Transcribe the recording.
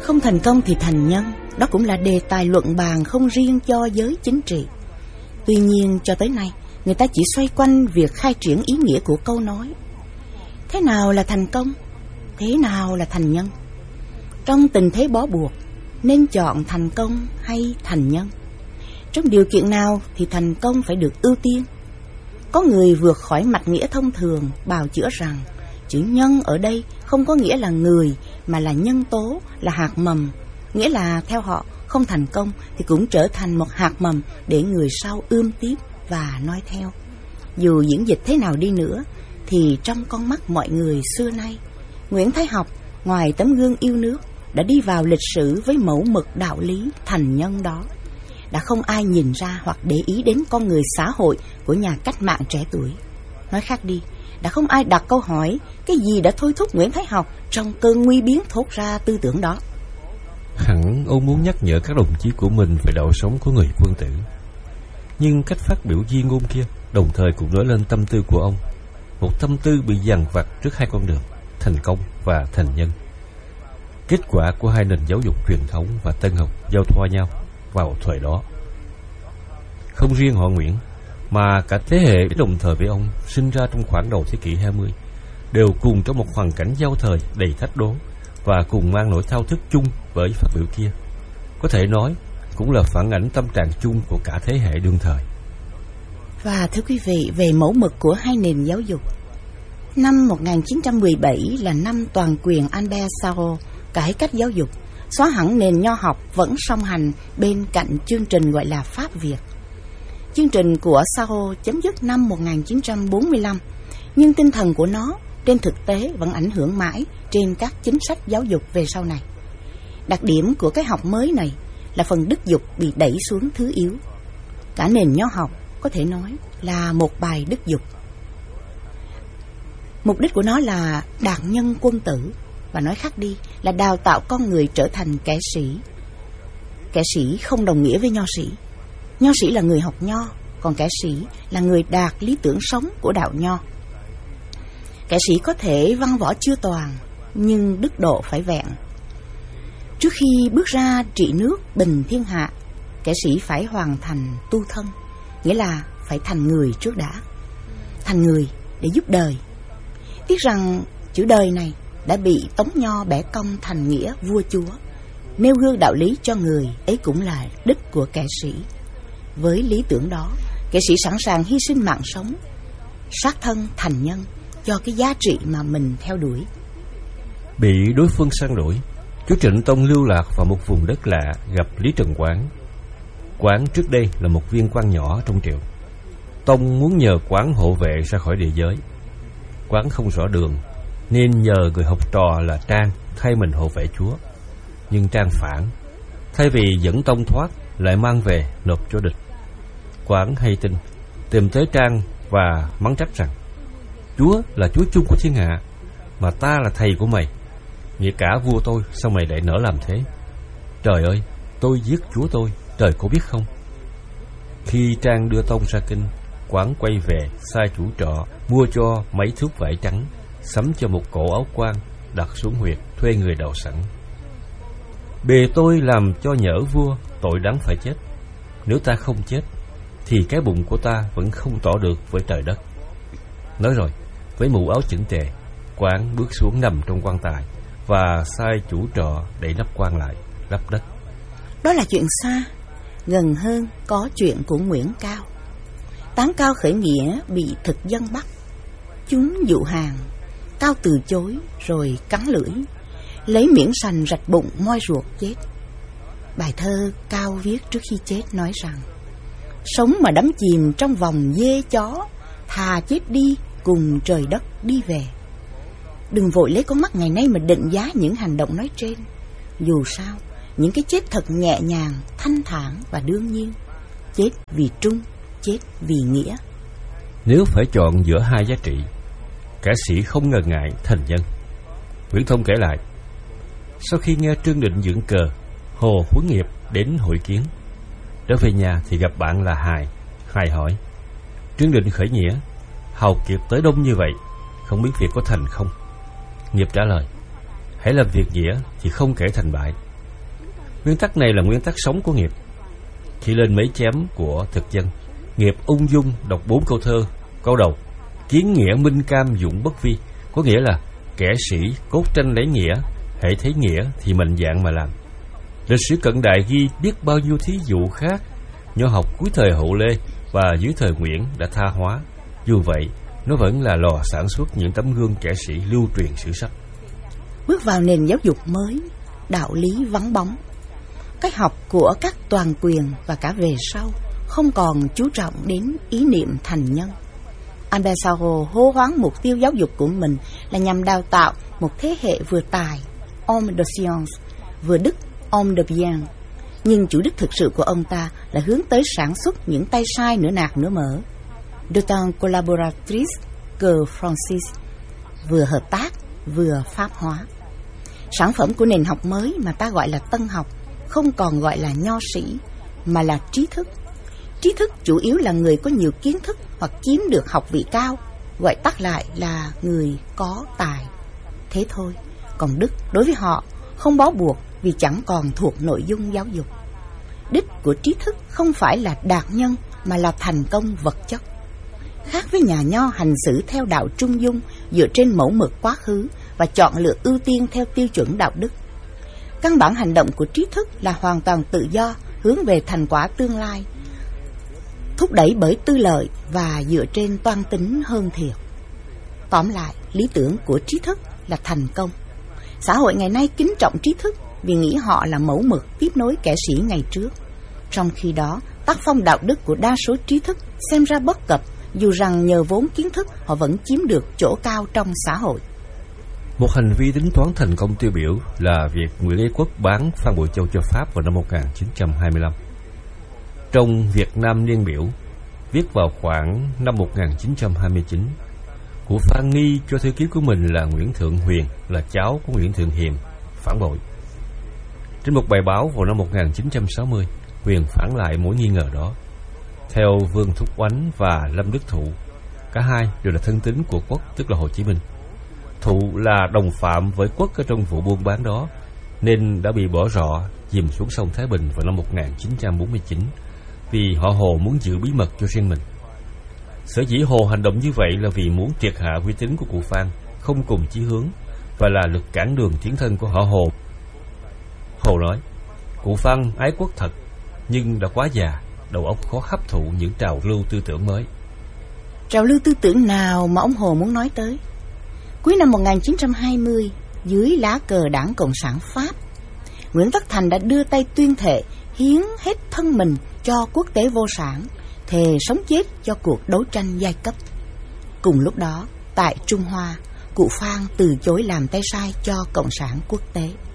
Không thành công thì thành nhân, đó cũng là đề tài luận bàn không riêng cho giới chính trị. Tuy nhiên cho tới nay, người ta chỉ xoay quanh việc khai triển ý nghĩa của câu nói. Thế nào là thành công? Thế nào là thành nhân? Trong tình thế bó buộc, nên chọn thành công hay thành nhân? Trong điều kiện nào thì thành công phải được ưu tiên? Có người vượt khỏi mặt nghĩa thông thường bào chữa rằng chữ nhân ở đây không có nghĩa là người, mà là nhân tố, là hạt mầm. Nghĩa là theo họ, không thành công thì cũng trở thành một hạt mầm để người sau ươm tiếp và noi theo. Dù diễn dịch thế nào đi nữa, thì trong con mắt mọi người xưa nay, Nguyễn Thái Học ngoài tấm gương yêu nước đã đi vào lịch sử với mẫu mực đạo lý thành nhân đó. Đã không ai nhìn ra hoặc để ý đến con người xã hội của nhà cách mạng trẻ tuổi. Nói khác đi, đã không ai đặt câu hỏi cái gì đã thôi thúc Nguyễn Thái Học trong cơn nguy biến thốt ra tư tưởng đó. Hẳn ông muốn nhắc nhở các đồng chí của mình về đạo sống của người quân tử. Nhưng cách phát biểu di ngôn kia đồng thời cũng nói lên tâm tư của ông. Một tâm tư bị dằn vặt trước hai con đường, thành công và thành nhân. Kết quả của hai nền giáo dục truyền thống và tân học giao thoa nhau vào thời đó. Không riêng họ Nguyễn, mà cả thế hệ đồng thời với ông sinh ra trong khoảng đầu thế kỷ 20 đều cùng trong một hoàn cảnh giao thời đầy thách đố và cùng mang nỗi thao thức chung với phát biểu kia. Có thể nói cũng là phản ảnh tâm trạng chung của cả thế hệ đương thời. Và thưa quý vị, về mẫu mực của hai nền giáo dục, năm 1917 là năm toàn quyền Albert Sarraut cải cách giáo dục, xóa hẳn nền nho học vẫn song hành bên cạnh chương trình gọi là Pháp Việt. Chương trình của Sarraut chấm dứt năm 1945, nhưng tinh thần của nó trên thực tế vẫn ảnh hưởng mãi trên các chính sách giáo dục về sau này. Đặc điểm của cái học mới này là phần đức dục bị đẩy xuống thứ yếu. Cả nền nho học có thể nói là một bài đức dục. Mục đích của nó là đạt nhân quân tử, và nói khác đi là đào tạo con người trở thành kẻ sĩ. Kẻ sĩ không đồng nghĩa với nho sĩ. Nho sĩ là người học nho, còn kẻ sĩ là người đạt lý tưởng sống của đạo nho. Kẻ sĩ có thể văn võ chưa toàn, nhưng đức độ phải vẹn. Trước khi bước ra trị nước bình thiên hạ, kẻ sĩ phải hoàn thành tu thân, nghĩa là phải thành người trước đã. Thành người để giúp đời. Tiếc rằng chữ đời này đã bị Tống Nho bẻ cong thành nghĩa vua chúa. Nêu gương đạo lý cho người, ấy cũng là đích của kẻ sĩ. Với lý tưởng đó, kẻ sĩ sẵn sàng hy sinh mạng sống, sát thân thành nhân cho cái giá trị mà mình theo đuổi. Bị đối phương săn đuổi, chú Trịnh Tông lưu lạc vào một vùng đất lạ, gặp Lý Trần Quán. Quán trước đây là một viên quan nhỏ trong triều. Tông muốn nhờ Quán hộ vệ ra khỏi địa giới. Quán không rõ đường, nên nhờ người học trò là Trang thay mình hộ vệ chúa. Nhưng Trang phản, thay vì dẫn Tông thoát, lại mang về nộp cho địch. Quán hay tin, tìm tới Trang và mắng trách rằng: Chúa là chúa chung của thiên hạ, mà ta là thầy của mày. Nghĩa cả vua tôi, sao mày lại nỡ làm thế? Trời ơi, tôi giết chúa tôi, trời có biết không? Khi Trang đưa Tông ra kinh, Quán quay về sai chủ trọ mua cho mấy thước vải trắng, sắm cho một cổ áo quan, đặt xuống huyệt thuê người đào sẵn. Bề tôi làm cho nhỡ vua, tội đáng phải chết. Nếu ta không chết, thì cái bụng của ta vẫn không tỏ được với trời đất. Nói rồi, với mũ áo chỉnh tề, Quán bước xuống nằm trong quan tài và sai chủ trọ đậy nắp quan lại, lấp đất. Đó là chuyện xa. Gần hơn có chuyện của Nguyễn Cao. Tán Cao khởi nghĩa bị thực dân bắt. Chúng dụ hàng, Cao từ chối rồi cắn lưỡi, lấy miễn sành rạch bụng moi ruột chết. Bài thơ Cao viết trước khi chết nói rằng: Sống mà đắm chìm trong vòng dê chó, thà chết đi cùng trời đất đi về. Đừng vội lấy con mắt ngày nay mà định giá những hành động nói trên. Dù sao, những cái chết thật nhẹ nhàng, thanh thản và đương nhiên. Chết vì trung, chết vì nghĩa. Nếu phải chọn giữa hai giá trị, kẻ sĩ không ngần ngại thành nhân. Nguyễn Thông kể lại, sau khi nghe Trương Định dựng cờ, Hồ Huấn Nghiệp đến hội kiến. Trở về nhà thì gặp bạn là Hài. Hài hỏi: Trương Định khởi nghĩa, hào kiệt tới đông như vậy, không biết việc có thành không? Nghiệp trả lời: hãy làm việc nghĩa thì không kể thành bại, Nguyên tắc này là nguyên tắc sống của nghiệp. Khi lên mấy chém của thực dân, Nghiệp ung dung đọc 4 câu thơ. Câu đầu: kiến nghĩa minh cam dũng bất vi, có nghĩa là kẻ sĩ cốt tranh lấy nghĩa, hễ thấy nghĩa thì mạnh dạn mà làm. Lịch sử cận đại ghi biết bao nhiêu thí dụ khác. Nho học cuối thời Hậu Lê và dưới thời Nguyễn đã tha hóa. Dù vậy, nó vẫn là lò sản xuất những tấm gương kẻ sĩ lưu truyền sử sách. Bước vào nền giáo dục mới, đạo lý vắng bóng. Cách học của các toàn quyền và cả về sau không còn chú trọng đến ý niệm thành nhân. Albert Sarraut hô hoán mục tiêu giáo dục của mình là nhằm đào tạo một thế hệ vừa tài, homme de science, vừa đức, homme de bien. Nhưng chủ đích thực sự của ông ta là hướng tới sản xuất những tay sai nửa nạc nửa mỡ. D'autant collaboratrice que Francis, vừa hợp tác vừa pháp hóa. Sản phẩm của nền học mới mà ta gọi là tân học không còn gọi là nho sĩ mà là trí thức. Trí thức chủ yếu là người có nhiều kiến thức hoặc chiếm được học vị cao, gọi tắt lại là người có tài. Thế thôi, còn đức đối với họ không bó buộc vì chẳng còn thuộc nội dung giáo dục. Đích của trí thức không phải là đạt nhân mà là thành công vật chất. Khác với nhà nho hành xử theo đạo trung dung dựa trên mẫu mực quá khứ và chọn lựa ưu tiên theo tiêu chuẩn đạo đức. Căn bản hành động của trí thức là hoàn toàn tự do, hướng về thành quả tương lai, thúc đẩy bởi tư lợi và dựa trên toan tính hơn thiệt. Tóm lại, lý tưởng của trí thức là thành công. Xã hội ngày nay kính trọng trí thức vì nghĩ họ là mẫu mực tiếp nối kẻ sĩ ngày trước. Trong khi đó, tác phong đạo đức của đa số trí thức xem ra bất cập, dù rằng nhờ vốn kiến thức họ vẫn chiếm được chỗ cao trong xã hội. Một hành vi tính toán thành công tiêu biểu là việc Nguyễn Ái Quốc bán Phan Bội Châu cho Pháp vào năm 1925. Trong Việt Nam Niên Biểu, viết vào khoảng năm 1929, cụ Phan nghi cho thư ký của mình là Nguyễn Thượng Huyền, là cháu của Nguyễn Thượng Hiền, phản bội. Trên một bài báo vào năm 1960, Huyền phản lại mối nghi ngờ đó. Theo Vương Thúc Oánh và Lâm Đức Thụ, cả hai đều là thân tín của Quốc, tức là Hồ Chí Minh. Thụ là đồng phạm với Quốc ở trong vụ buôn bán đó, nên đã bị bỏ rọ dìm xuống sông Thái Bình vào năm 1949 vì họ Hồ muốn giữ bí mật cho riêng mình. Sở dĩ Hồ hành động như vậy là vì muốn triệt hạ uy tín của cụ Phan, không cùng chí hướng và là lực cản đường tiến thân của họ Hồ. Hồ nói: cụ Phan ái Quốc thật, nhưng đã quá già, đầu óc khó hấp thụ những trào lưu tư tưởng mới. Trào lưu tư tưởng nào mà ông Hồ muốn nói tới? Cuối năm 1920, dưới lá cờ Đảng Cộng sản Pháp, Nguyễn Tất Thành đã đưa tay tuyên thệ hiến hết thân mình cho quốc tế vô sản, thề sống chết cho cuộc đấu tranh giai cấp. Cùng lúc đó, tại Trung Hoa, cụ Phan từ chối làm tay sai cho Cộng sản quốc tế.